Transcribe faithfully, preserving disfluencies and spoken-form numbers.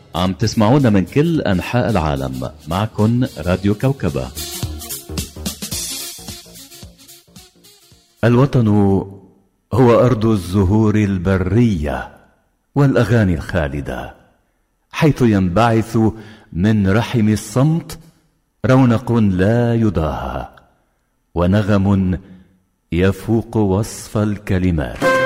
عم تسمعونا من كل أنحاء العالم. معكن راديو كوكبة. الوطن هو أرض الزهور البرية والأغاني الخالدة، حيث ينبعث من رحم الصمت رونق لا يضاهى ونغم يفوق وصف الكلمات.